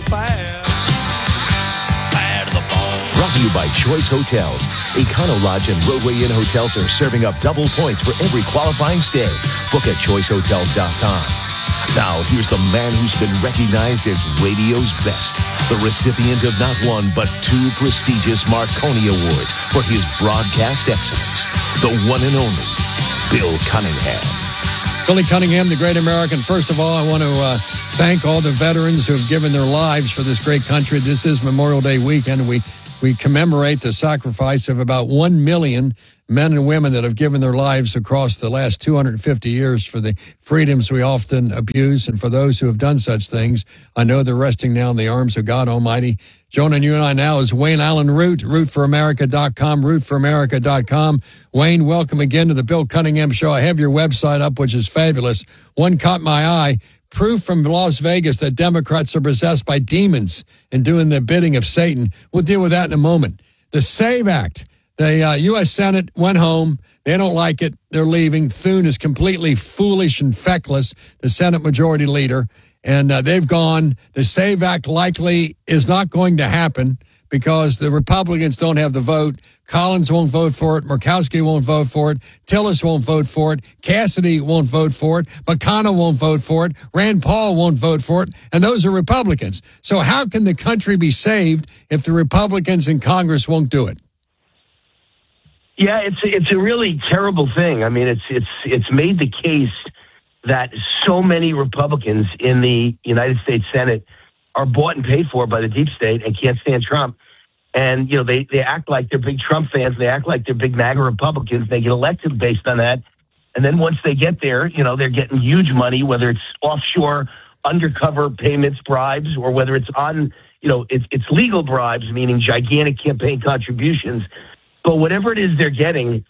bad. Bad to the bone. Brought to you by Choice Hotels. Econo Lodge and Roadway Inn hotels are serving up double points for every qualifying stay. Book at choicehotels.com. Now, here's the man who's been recognized as radio's best, the recipient of not one, but 2 prestigious Marconi Awards for his broadcast excellence, the one and only Bill Cunningham. Billy Cunningham, the great American. First of all, I want to thank all the veterans who have given their lives for this great country. This is Memorial Day weekend. We commemorate the sacrifice of about 1 million men and women that have given their lives across the last 250 years for the freedoms we often abuse. And for those who have done such things, I know they're resting now in the arms of God Almighty. Joining you and I now is Wayne Allen Root, rootforamerica.com, rootforamerica.com. Wayne, welcome again to the Bill Cunningham Show. I have your website up, which is fabulous. One caught my eye. Proof from Las Vegas that Democrats are possessed by demons and doing the bidding of Satan. We'll deal with that in a moment. The SAVE Act. The U.S. Senate went home. They don't like it. They're leaving. Thune is completely foolish and feckless, the Senate Majority Leader. And they've gone. The SAVE Act likely is not going to happen because the Republicans don't have the vote. Collins won't vote for it. Murkowski won't vote for it. Tillis won't vote for it. Cassidy won't vote for it. McConnell won't vote for it. Rand Paul won't vote for it. And those are Republicans. So how can the country be saved if the Republicans in Congress won't do it? Yeah, it's a really terrible thing. I mean, it's made the case that so many Republicans in the United States Senate are bought and paid for by the deep state and can't stand Trump. And, they act like they're big Trump fans. They act like they're big MAGA Republicans. They get elected based on that. And then once they get there, they're getting huge money, whether it's offshore, undercover payments, bribes, or whether it's on, it's legal bribes, meaning gigantic campaign contributions. But whatever it is they're getting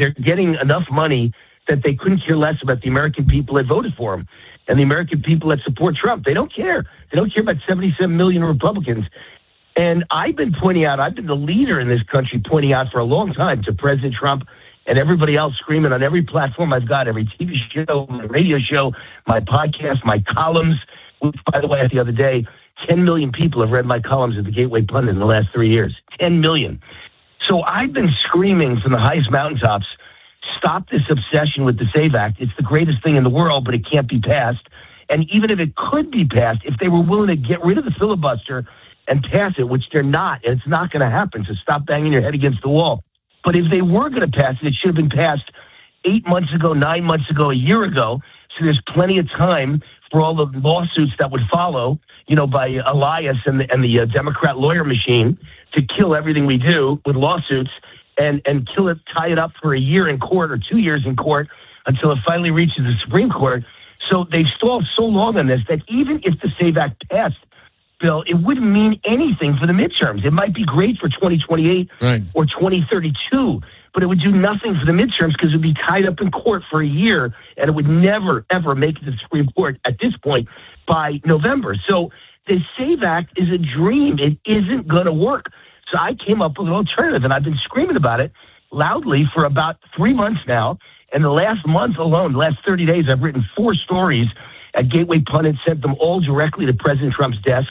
enough money that they couldn't care less about the American people that voted for him and the American people that support Trump. They don't care. They don't care about 77 million Republicans. And I've been the leader in this country, pointing out for a long time to President Trump and everybody else, screaming on every platform I've got, every TV show, my radio show, my podcast, my columns. By the way, the other day, 10 million people have read my columns at the Gateway Pundit in the last 3 years. 10 million. So I've been screaming from the highest mountaintops, stop this obsession with the SAVE Act. It's the greatest thing in the world, but it can't be passed. And even if it could be passed, if they were willing to get rid of the filibuster and pass it, which they're not, and it's not going to happen, so stop banging your head against the wall. But if they were going to pass it, it should have been passed 8 months ago, 9 months ago, a year ago. So there's plenty of time for all the lawsuits that would follow, by Elias and the Democrat lawyer machine to kill everything we do with lawsuits and kill it, tie it up for a year in court or 2 years in court until it finally reaches the Supreme Court. So they've stalled so long on this that even if the SAVE Act passed, Bill, it wouldn't mean anything for the midterms. It might be great for 2028 or 2032, but it would do nothing for the midterms because it would be tied up in court for a year, and it would never, ever make it to the Supreme Court at this point by November. So the SAVE Act is a dream. It isn't going to work. So I came up with an alternative, and I've been screaming about it loudly for about 3 months now. And the last month alone, the last 30 days, I've written 4 stories at Gateway Pundit, sent them all directly to President Trump's desk,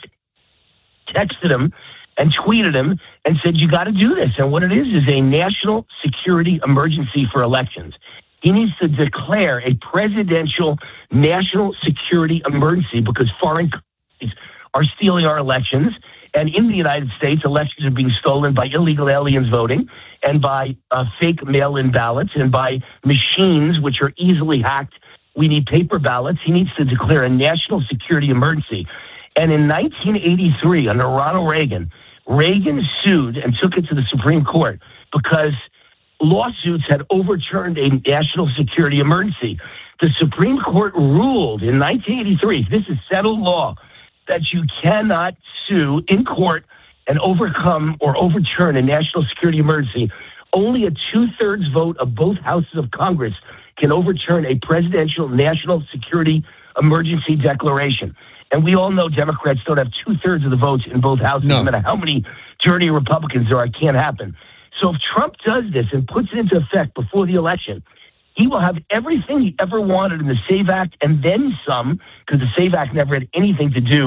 texted him and tweeted him and said, you got to do this. And what it is a national security emergency for elections. He needs to declare a presidential national security emergency because foreign countries are stealing our elections. And in the United States, elections are being stolen by illegal aliens voting and by fake mail-in ballots and by machines which are easily hacked. We need paper ballots. He needs to declare a national security emergency. And in 1983, under Ronald Reagan, Reagan sued and took it to the Supreme Court because lawsuits had overturned a national security emergency. The Supreme Court ruled in 1983, this is settled law, that you cannot sue in court and overcome or overturn a national security emergency. Only a 2/3 vote of both houses of Congress can overturn a presidential national security emergency declaration. And we all know Democrats don't have 2/3 of the votes in both houses. No matter how many dirty Republicans there are, it can't happen. So if Trump does this and puts it into effect before the election, he will have everything he ever wanted in the SAVE Act and then some, because the SAVE Act never had anything to do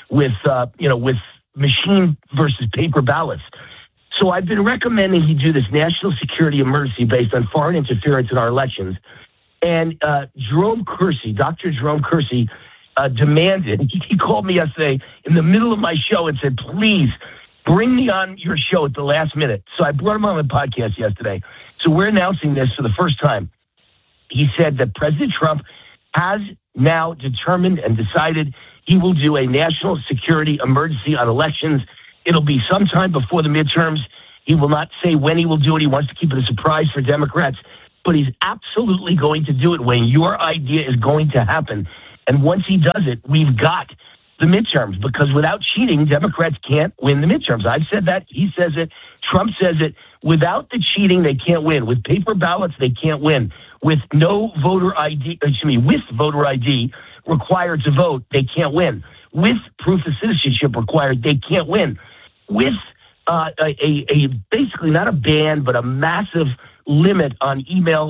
with machine versus paper ballots. So I've been recommending he do this national security emergency based on foreign interference in our elections. And Jerome Kersey, Dr. Jerome Kersey, demanded, he called me yesterday in the middle of my show and said, please bring me on your show at the last minute. So I brought him on my podcast yesterday. So we're announcing this for the first time. He said that President Trump has now determined and decided he will do a national security emergency on elections. It'll be sometime before the midterms. He will not say when he will do it. He wants to keep it a surprise for Democrats. But he's absolutely going to do it, Wayne. Your idea is going to happen. And once he does it, we've got the midterms, because without cheating, Democrats can't win the midterms. I've said that. He says it. Trump says it. Without the cheating, they can't win. With paper ballots, they can't win. With no voter ID, with voter ID required to vote, they can't win. With proof of citizenship required, they can't win. With a basically not a ban, but a massive limit on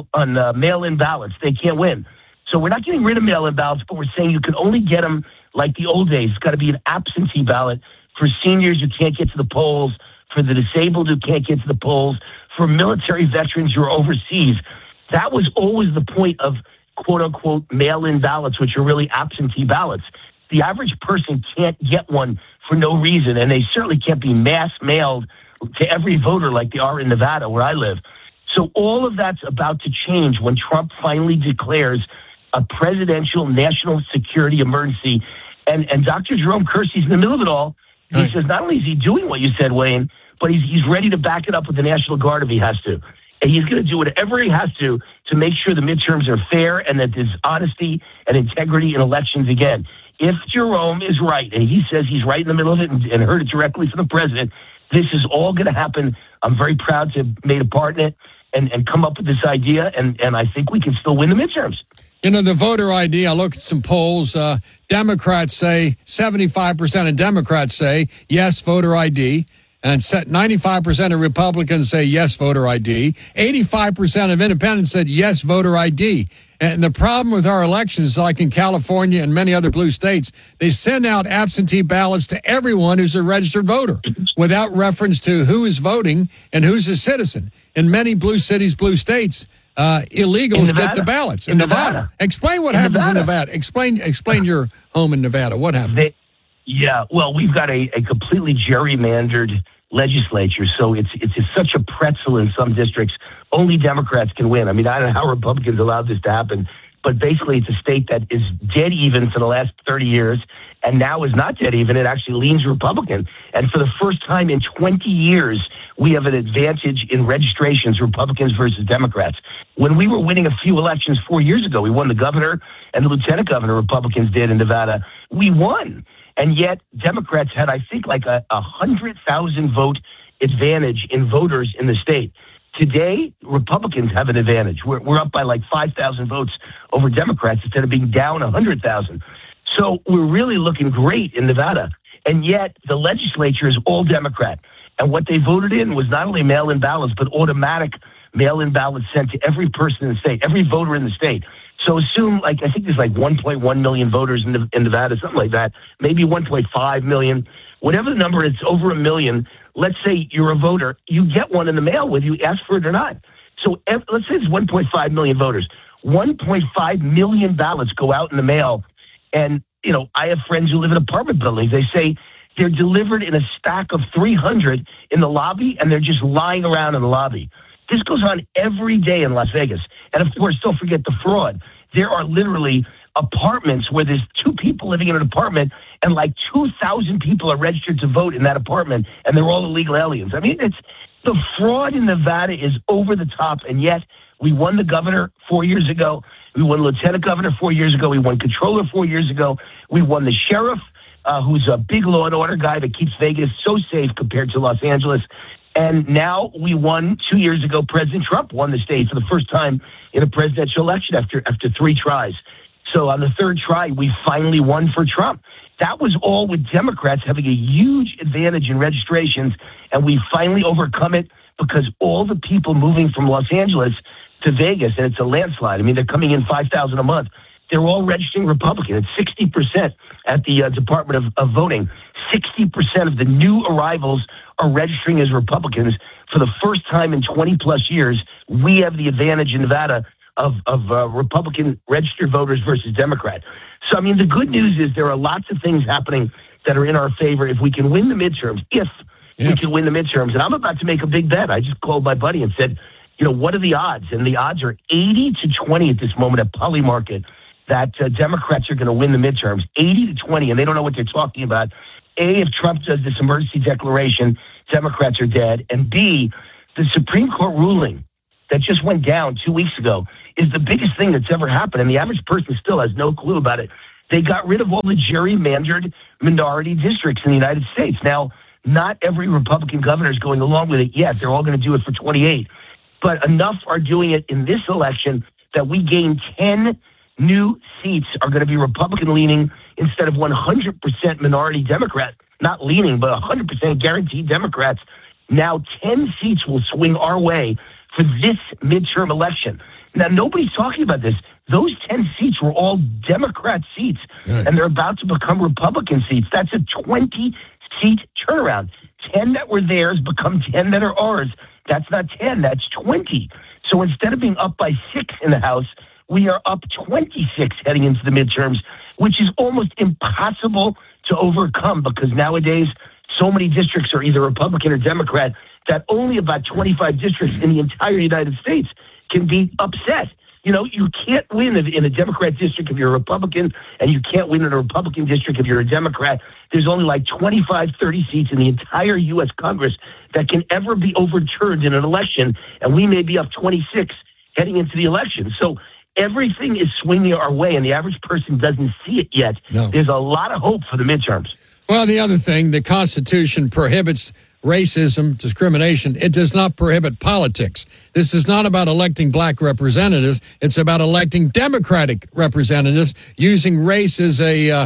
mail-in ballots, they can't win. So we're not getting rid of mail-in ballots, but we're saying you can only get them like the old days. It's got to be an absentee ballot for seniors who can't get to the polls, for the disabled who can't get to the polls, for military veterans who are overseas. That was always the point of quote-unquote mail-in ballots, which are really absentee ballots. The average person can't get one for no reason, and they certainly can't be mass-mailed to every voter like they are in Nevada, where I live. So all of that's about to change when Trump finally declares a presidential national security emergency. And Dr. Jerome Kersey's in the middle of it all. He says not only is he doing what you said, Wayne, but he's ready to back it up with the National Guard if he has to. And he's going to do whatever he has to make sure the midterms are fair and that there's honesty and integrity in elections again. If Jerome is right, and he says he's right in the middle of it and heard it directly from the president, this is all going to happen. I'm very proud to have made a part in it and come up with this idea, and I think we can still win the midterms. You know, the voter ID, I look at some polls. Democrats say, 75% of Democrats say, yes, voter ID. And 95% of Republicans say, yes, voter ID. 85% of independents said, yes, voter ID. And the problem with our elections, like in California and many other blue states, they send out absentee ballots to everyone who's a registered voter without reference to who is voting and who's a citizen. In many blue cities, blue states, illegals get the ballots. In Nevada. Explain what happens in Nevada. Explain your home in Nevada. What happens? Well, we've got a completely gerrymandered legislature, so it's such a pretzel in some districts. Only Democrats can win. I mean, I don't know how Republicans allowed this to happen, but basically it's a state that is dead even for the last 30 years, and now is not dead even. It actually leans Republican. And for the first time in 20 years, we have an advantage in registrations, Republicans versus Democrats. When we were winning a few elections 4 years ago, we won the governor and the lieutenant governor, Republicans did in Nevada. We won. And yet Democrats had, I think, like a 100,000 vote advantage in voters in the state. Today, Republicans have an advantage. We're up by like 5,000 votes over Democrats instead of being down 100,000. So we're really looking great in Nevada. And yet the legislature is all Democrat. And what they voted in was not only mail-in ballots, but automatic mail-in ballots sent to every person in the state, every voter in the state. So assume, I think there's like 1.1 million voters in Nevada, something like that, maybe 1.5 million. Whatever the number is, over a million. Let's say you're a voter. You get one in the mail whether you ask for it or not. So let's say it's 1.5 million voters. 1.5 million ballots go out in the mail. And, I have friends who live in apartment buildings. They say they're delivered in a stack of 300 in the lobby, and they're just lying around in the lobby. This goes on every day in Las Vegas. And, of course, don't forget the fraud. There are literally apartments where there's two people living in an apartment and like 2,000 people are registered to vote in that apartment, and they're all illegal aliens. I mean, the fraud in Nevada is over the top, and yet we won the governor 4 years ago. We won lieutenant governor 4 years ago. We won controller 4 years ago. We won the sheriff, who's a big law and order guy that keeps Vegas so safe compared to Los Angeles. And now we won 2 years ago. President Trump won the state for the first time in a presidential election after 3 tries. So on the third try, we finally won for Trump. That was all with Democrats having a huge advantage in registrations, and we finally overcome it because all the people moving from Los Angeles to Vegas, and it's a landslide. I mean, they're coming in 5,000 a month. they're all registering Republican. It's 60% at the Department of Voting. 60% of the new arrivals are registering as Republicans. For the first time in 20 plus years, we have the advantage in Nevada of Republican registered voters versus Democrat. So, I mean, the good news is there are lots of things happening that are in our favor. If we can win the midterms, if we can win the midterms, and I'm about to make a big bet. I just called my buddy and said, what are the odds? And the odds are 80-20 at this moment at Polymarket that Democrats are going to win the midterms. 80-20, and they don't know what they're talking about. A, if Trump does this emergency declaration, Democrats are dead. And B, the Supreme Court ruling that just went down 2 weeks ago is the biggest thing that's ever happened. And the average person still has no clue about it. They got rid of all the gerrymandered minority districts in the United States. Now, not every Republican governor is going along with it yet. They're all going to do it for 28. But enough are doing it in this election that we gain 10 new seats are going to be Republican-leaning instead of 100% minority Democrat. Not leaning, but 100% guaranteed Democrats. Now 10 seats will swing our way for this midterm election. Now, nobody's talking about this. Those 10 seats were all Democrat seats, and they're about to become Republican seats. That's a 20-seat turnaround. 10 that were theirs become 10 that are ours. That's not 10, that's 20. So instead of being up by 6 in the House, we are up 26 heading into the midterms, which is almost impossible to overcome because nowadays so many districts are either Republican or Democrat that only about 25 districts in the entire United States can be upset. You can't win in a Democrat district if you're a Republican, and you can't win in a Republican district if you're a Democrat. There's only like 25, 30 seats in the entire U.S. Congress that can ever be overturned in an election, and we may be up 26 heading into the election. So everything is swinging our way, and the average person doesn't see it yet. No. There's a lot of hope for the midterms. Well, the other thing, the Constitution prohibits racism, discrimination. It does not prohibit politics. This is not about electing black representatives. It's about electing Democratic representatives using race as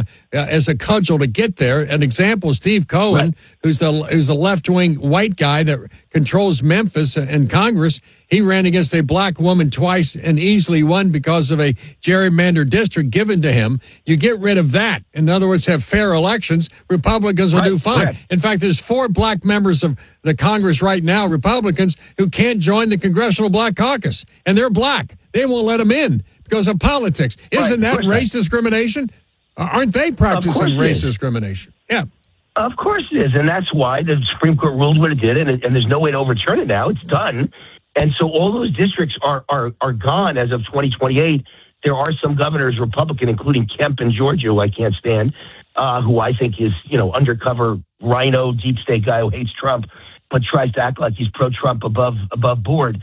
a cudgel to get there. An example, Steve Cohen, right, who's the left-wing white guy that controls Memphis in Congress. He ran against a black woman twice and easily won because of a gerrymandered district given to him. You get rid of that. In other words, have fair elections. Republicans will do fine. Right. In fact, there's 4 black members of the Congress right now, Republicans, who can't join the Congressional Black Caucus. And they're black. They won't let them in because of politics. Isn't that race discrimination? Aren't they practicing race discrimination? Yeah. Of course it is. And that's why the Supreme Court ruled what it did. And there's no way to overturn it now. It's done. And so all those districts are gone as of 2028. There are some governors, Republican, including Kemp in Georgia, who I can't stand, who I think is, undercover rhino, deep state guy who hates Trump, but tries to act like he's pro-Trump above board.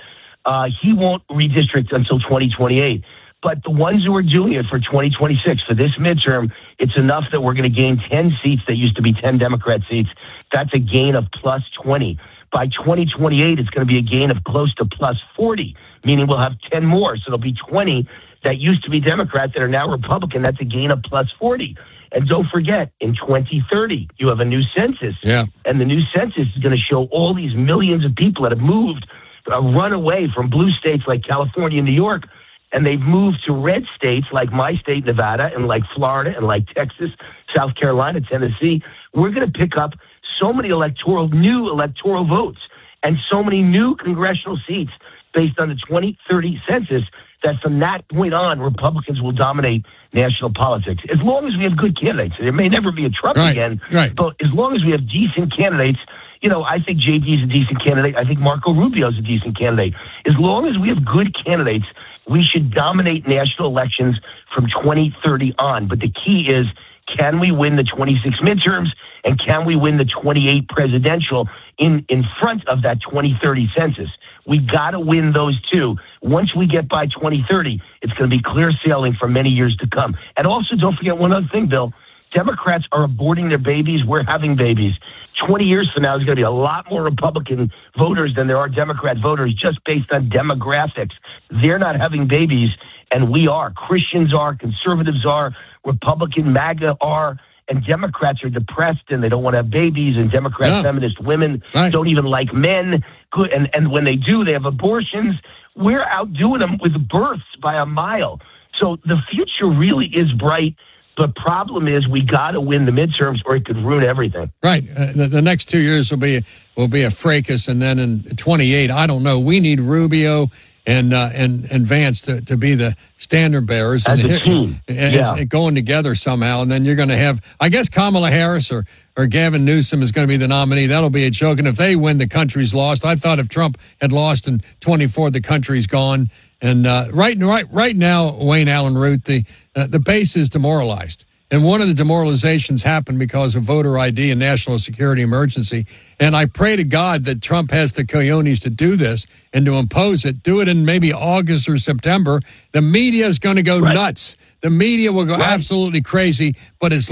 He won't redistrict until 2028. But the ones who are doing it for 2026, for this midterm, it's enough that we're going to gain 10 seats that used to be 10 Democrat seats. That's a gain of plus 20. By 2028, it's going to be a gain of close to plus 40, meaning we'll have 10 more. So there'll be 20 that used to be Democrat that are now Republican. That's a gain of plus 40. And don't forget, in 2030, you have a new census. Yeah. And the new census is going to show all these millions of people that have moved, run away from blue states like California and New York, and they've moved to red states like my state, Nevada, and like Florida, and like Texas, South Carolina, Tennessee. We're going to pick up so many new electoral votes and so many new congressional seats based on the 2030 census that from that point on, Republicans will dominate national politics. As long as we have good candidates. There may never be a Trump again, but as long as we have decent candidates, I think JD is a decent candidate. I think Marco Rubio is a decent candidate. As long as we have good candidates, we should dominate national elections from 2030 on. But the key is, can we win the 26 midterms, and can we win the 28 presidential in front of that 2030 census? We got to win those two. Once we get by 2030, it's going to be clear sailing for many years to come. And also, don't forget one other thing, Bill. Democrats are aborting their babies. We're having babies. 20 years from now, there's going to be a lot more Republican voters than there are Democrat voters just based on demographics. They're not having babies, and we are. Christians are, conservatives are, Republican MAGA are, and Democrats are depressed and they don't want to have babies, and feminist women don't even like men. Good, and when they do, they have abortions. We're outdoing them with births by a mile. So the future really is bright. The problem is we got to win the midterms, or it could ruin everything. Right. The next 2 years will be a fracas, and then in 28, I don't know. We need Rubio and Vance to be the standard bearers As a team. and going together somehow. And then you're going to have, I guess, Kamala Harris or Gavin Newsom is going to be the nominee. That'll be a joke. And if they win, the country's lost. I thought if Trump had lost in 24, the country's gone. And right now, Wayne Allen Root, the base is demoralized. And one of the demoralizations happened because of voter ID and national security emergency. And I pray to God that Trump has the cojones to do this and to impose it. Do it in maybe August or September. The media is going to go nuts. The media will go absolutely crazy, but it's